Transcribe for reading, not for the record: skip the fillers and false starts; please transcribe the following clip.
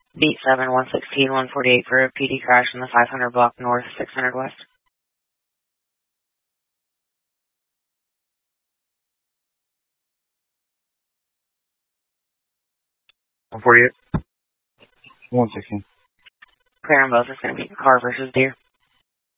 Beat 7, 116, 148 for a PD crash in the 500 block north, 600 west. 148. 116. Clear on both. It's going to be car versus deer.